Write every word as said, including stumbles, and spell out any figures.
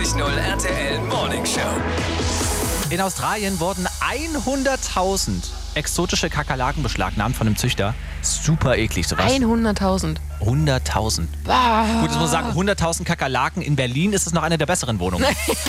vierundvierzig null R T L Morning Show. In Australien wurden hunderttausend exotische Kakerlaken beschlagnahmt von einem Züchter. Super eklig sowas. hunderttausend. hunderttausend. Bah. Gut, jetzt muss man sagen, hunderttausend Kakerlaken in Berlin ist es noch eine der besseren Wohnungen.